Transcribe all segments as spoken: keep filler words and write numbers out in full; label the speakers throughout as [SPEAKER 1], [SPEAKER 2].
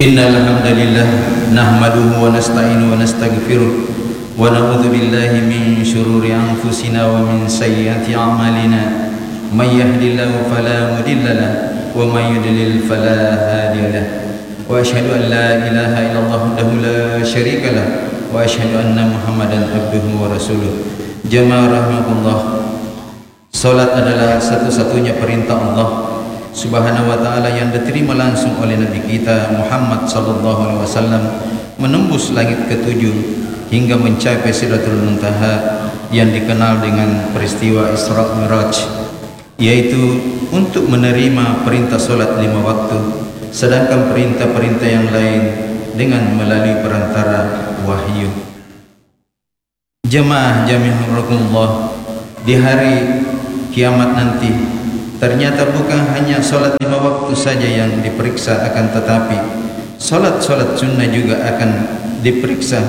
[SPEAKER 1] إن الحمد لله نحمده ونستعينه ونستغفره ونعوذ بالله من شرور أنفسنا ومن سيئات أعمالنا من يهد الله فلا مضل له ومن يضلل فلا هادي له وأشهد أن لا إله إلا الله وحده لا شريك له وأشهد أن محمدا عبده ورسوله. Jemaah rahmatullah, salat adalah satu-satunya perintah Allah Subhanahu wa ta'ala yang diterima langsung oleh Nabi kita Muhammad sallallahu alaihi wasallam menembus langit ketujuh hingga mencapai Sidratul Muntaha yang dikenal dengan peristiwa Isra Miraj, yaitu untuk menerima perintah solat lima waktu, sedangkan perintah-perintah yang lain dengan melalui perantara wahyu. Jemaah jami'ah rahimakumullah, di hari kiamat nanti ternyata bukan hanya solat lima waktu saja yang diperiksa, akan tetapi solat-solat sunnah juga akan diperiksa,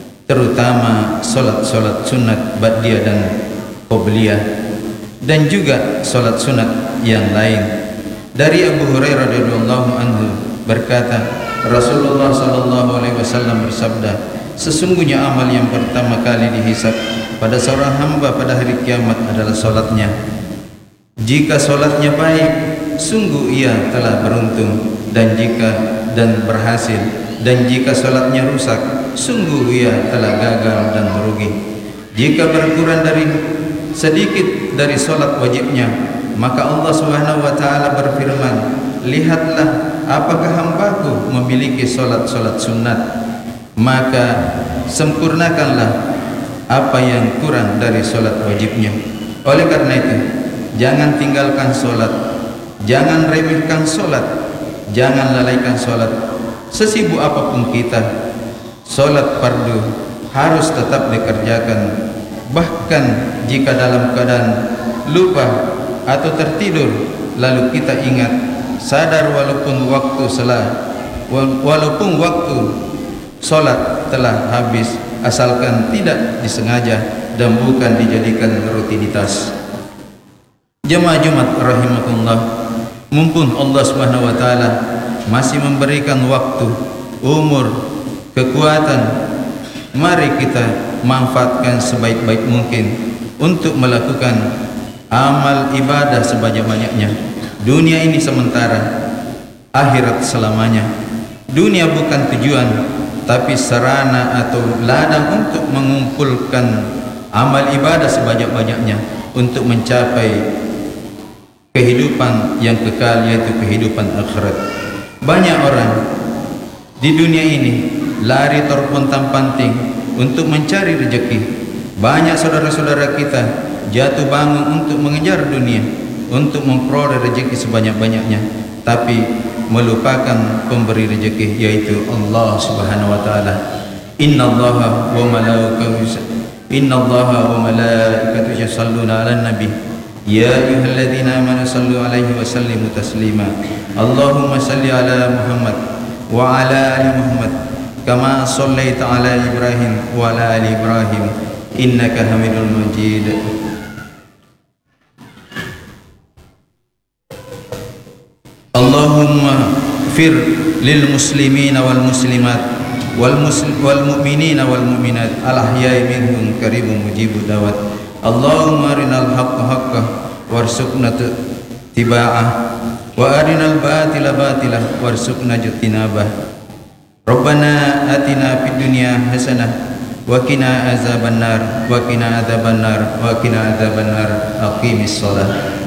[SPEAKER 1] terutama solat-solat sunat ba'diyah dan qobliyah, dan juga solat sunat yang lain. Dari Abu Hurairah radhiyallahu anhu berkata, Rasulullah sallallahu alaihi wasallam bersabda, sesungguhnya amal yang pertama kali dihisab pada seorang hamba pada hari kiamat adalah solatnya. Jika solatnya baik, sungguh ia telah beruntung, dan jika dan berhasil, dan jika solatnya rusak, sungguh ia telah gagal dan merugi. Jika berkurang dari sedikit dari solat wajibnya, maka Allah Subhanahu wa ta'ala berfirman, lihatlah apakah hambaku memiliki solat-solat sunat, maka sempurnakanlah apa yang kurang dari solat wajibnya. Oleh karena itu, jangan tinggalkan solat, jangan remehkan solat, jangan lalaikan solat. Sesibuk apapun kita, solat fardu harus tetap dikerjakan. Bahkan jika dalam keadaan lupa atau tertidur, lalu kita ingat, sadar walaupun waktu salat, walaupun waktu solat telah habis, asalkan tidak disengaja dan bukan dijadikan rutinitas. Jemaah Jumat rahimakumullah, mumpun Allah Subhanahu wa taala masih memberikan waktu, umur, kekuatan, mari kita manfaatkan sebaik-baik mungkin untuk melakukan amal ibadah sebanyak-banyaknya. Dunia ini sementara, akhirat selamanya. Dunia bukan tujuan, tapi sarana atau ladang untuk mengumpulkan amal ibadah sebanyak-banyaknya untuk mencapai kehidupan yang kekal, yaitu kehidupan akhirat. Banyak orang di dunia ini lari terpontang-panting untuk mencari rezeki. Banyak saudara-saudara kita jatuh bangun untuk mengejar dunia, untuk memperoleh rezeki sebanyak-banyaknya, tapi melupakan pemberi rezeki, yaitu Allah Subhanahu wa taala. Innallaha wa malaikatahu Innallaha wa malaikatahu yusalluna 'alan nabi ya ayyuhalladzina amanu sallu 'alaihi wa sallimu taslima. Allahumma salli 'ala Muhammad wa 'ala ali Muhammad kama shallaita 'ala Ibrahim wa 'ala ali Ibrahim innaka Hamidul Majid. Allahumma fir lil muslimina wal muslimat wal muslim wal mu'minina wal mu'minat al ahya'i minhum qaribun mujibud da'wat. Allahumma arinal haqqa haqqan warzuqna tiba'ah wa arinal batila batilah warzuqna ijtinabah. Rabbana atina fid dunya hasanah wa qina azabannar wa qina azabannar wa qina azabannar. Aqimis shalah.